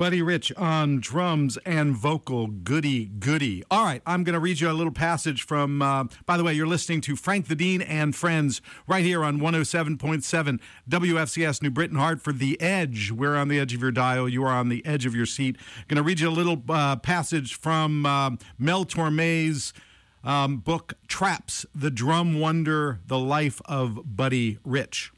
Buddy Rich on drums and vocal, goody, goody. All right, I'm going to read you a little passage from, by the way, you're listening to Frank the Dean and Friends right here on 107.7 WFCS New Britain Hartford, The Edge. We're on the edge of your dial. You are on the edge of your seat. Going to read you a little passage from Mel Torme's book, Traps, The Drum Wonder, The Life of Buddy Rich.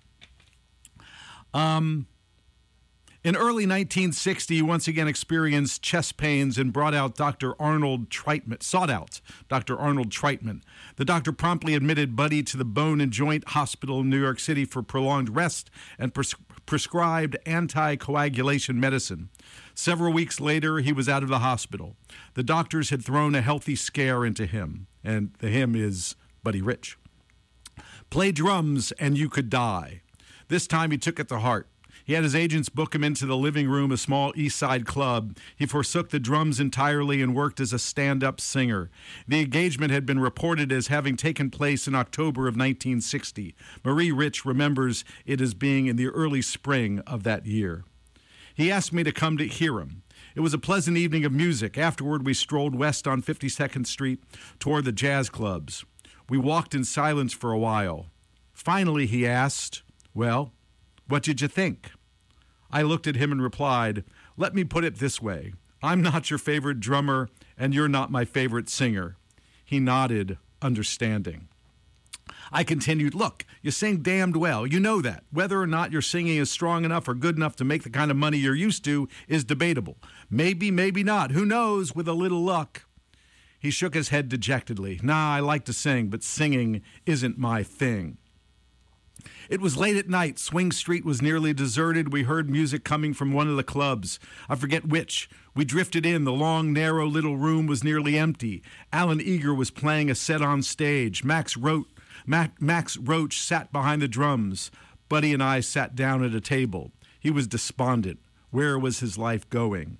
In early 1960, he once again experienced chest pains and brought out Dr. Arnold Treitman, sought out Dr. Arnold Treitman. The doctor promptly admitted Buddy to the Bone and Joint Hospital in New York City for prolonged rest and prescribed anticoagulation medicine. Several weeks later, he was out of the hospital. The doctors had thrown a healthy scare into him, and the him is Buddy Rich. Play drums and you could die. This time he took it to heart. He had his agents book him into the living room, a small East Side club. He forsook the drums entirely and worked as a stand-up singer. The engagement had been reported as having taken place in October of 1960. Marie Rich remembers it as being in the early spring of that year. He asked me to come to hear him. It was a pleasant evening of music. Afterward, we strolled west on 52nd Street toward the jazz clubs. We walked in silence for a while. Finally, he asked, "Well, what did you think?" I looked at him and replied, "Let me put it this way. I'm not your favorite drummer, and you're not my favorite singer." He nodded, understanding. I continued, "Look, you sing damned well. You know that. Whether or not your singing is strong enough or good enough to make the kind of money you're used to is debatable. Maybe, maybe not. Who knows, with a little luck." He shook his head dejectedly. "Nah, I like to sing, but singing isn't my thing." It was late at night. Swing Street was nearly deserted. We heard music coming from one of the clubs. I forget which. We drifted in. The long, narrow little room was nearly empty. Alan Eager was playing a set on stage. Max Roach sat behind the drums. Buddy and I sat down at a table. He was despondent. Where was his life going?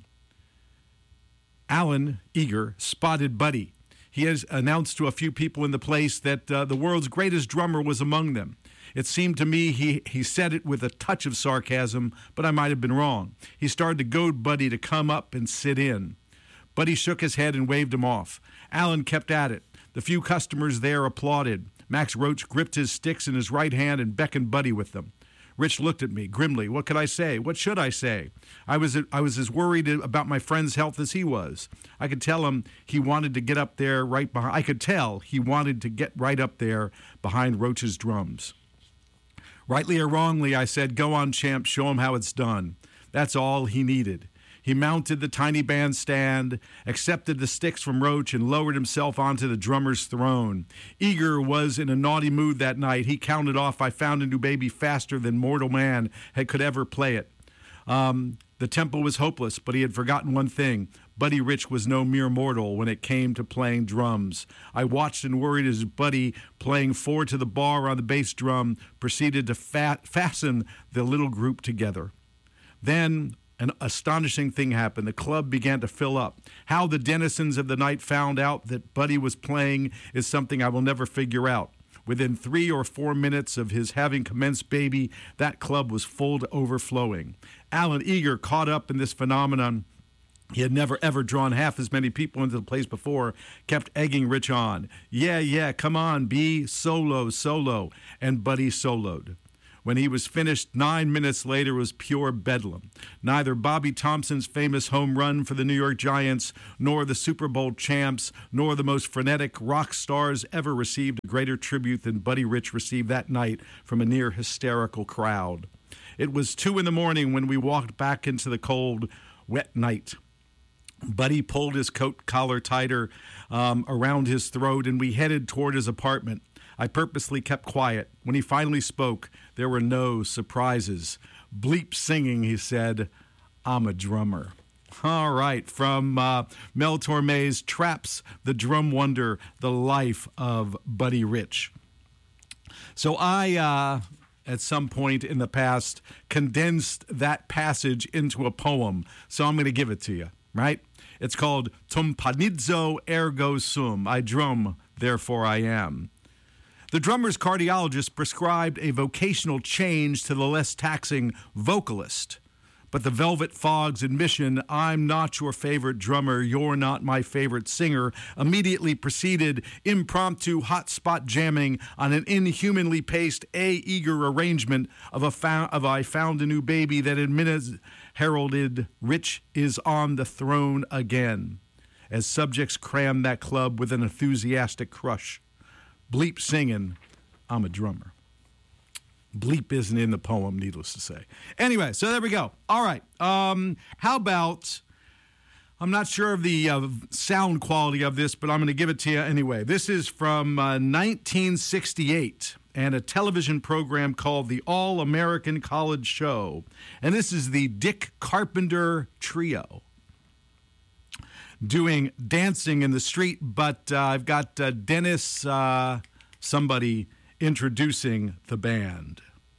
Alan Eager spotted Buddy. He has announced to a few people in the place that the world's greatest drummer was among them. It seemed to me he said it with a touch of sarcasm, but I might have been wrong. He started to goad Buddy to come up and sit in. Buddy shook his head and waved him off. Alan kept at it. The few customers there applauded. Max Roach gripped his sticks in his right hand and beckoned Buddy with them. Rich looked at me grimly. What could I say? What should I say? I was as worried about my friend's health as he was. I could tell him he wanted to get up there right behind. I could tell he wanted to get right up there behind Roach's drums. Rightly or wrongly, I said, "Go on, champ, show him how it's done." That's all he needed. He mounted the tiny bandstand, accepted the sticks from Roach, and lowered himself onto the drummer's throne. Eager was in a naughty mood that night. He counted off "I Found a New Baby" faster than mortal man could ever play it. The tempo was hopeless, but he had forgotten one thing. Buddy Rich was no mere mortal when it came to playing drums. I watched and worried as Buddy, playing four to the bar on the bass drum, proceeded to fasten the little group together. Then an astonishing thing happened. The club began to fill up. How the denizens of the night found out that Buddy was playing is something I will never figure out. Within 3 or 4 minutes of his having commenced Baby, that club was full to overflowing. Alan Eager, caught up in this phenomenon, he had never, ever drawn half as many people into the place before, kept egging Rich on. Yeah, come on, B, solo, and Buddy soloed. When he was finished, 9 minutes later, it was pure bedlam. Neither Bobby Thompson's famous home run for the New York Giants, nor the Super Bowl champs, nor the most frenetic rock stars ever received a greater tribute than Buddy Rich received that night from a near hysterical crowd. It was 2 a.m. when we walked back into the cold, wet night. Buddy pulled his coat collar tighter around his throat, and we headed toward his apartment. I purposely kept quiet. When he finally spoke, there were no surprises. "Bleep singing," he said. "I'm a drummer." All right, from Mel Torme's Traps, The Drum Wonder, The Life of Buddy Rich. So I, at some point in the past, condensed that passage into a poem. So I'm going to give it to you, right? It's called Tum Panizzo Ergo Sum. I drum, therefore I am. The drummer's cardiologist prescribed a vocational change to the less taxing vocalist. but the Velvet Fog's admission, "I'm not your favorite drummer, you're not my favorite singer," immediately preceded impromptu hotspot jamming on an inhumanly paced, eager arrangement of I Found a New Baby that heralded Rich is on the throne again, as subjects crammed that club with an enthusiastic crush. Bleep singing, "I'm a drummer." Bleep isn't in the poem, needless to say. Anyway, so there we go. All right. How about, I'm not sure of the sound quality of this, but I'm going to give it to you anyway. This is from 1968 and a television program called The All-American College Show. And this is the Dick Carpenter Trio doing Dancing in the Street, but I've got Dennis somebody introducing the band.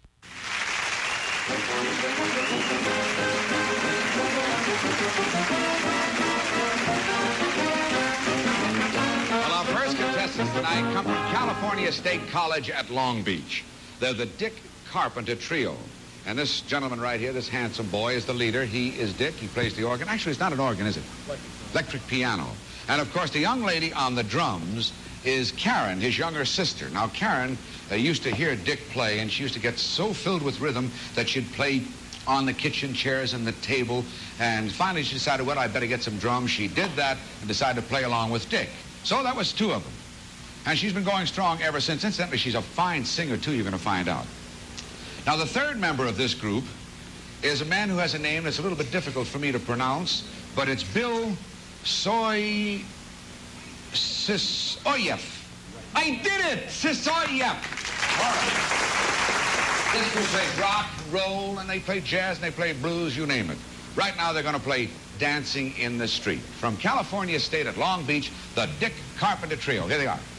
Well, our first contestants tonight come from California State College at Long Beach. They're the Dick Carpenter Trio. And this gentleman right here, this handsome boy, is the leader. He is Dick. He plays the organ. Actually, it's not an organ, is it? Electric piano. And, of course, the young lady on the drums is Karen, his younger sister. Now, Karen used to hear Dick play, and she used to get so filled with rhythm that she'd play on the kitchen chairs and the table. And finally, she decided, well, I better get some drums. She did that and decided to play along with Dick. So that was two of them. And she's been going strong ever since. Incidentally, she's a fine singer, too, you're going to find out. Now, the third member of this group is a man who has a name that's a little bit difficult for me to pronounce, but it's Bill Sisoyev. I did it! Sisoyev! All right. This group plays rock, roll, and they play jazz, and they play blues, you name it. Right now, they're going to play Dancing in the Street. From California State at Long Beach, the Dick Carpenter Trio. Here they are.